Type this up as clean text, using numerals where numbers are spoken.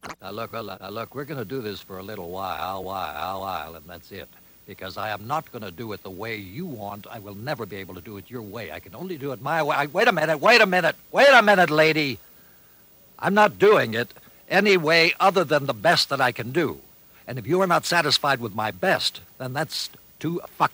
Now, look, we're going to do this for a little while, and that's it. Because I am not going to do it the way you want. I will never be able to do it your way. I can only do it my way. Wait a minute, lady. I'm not doing it any way other than the best that I can do. And if you are not satisfied with my best, then that's too fucking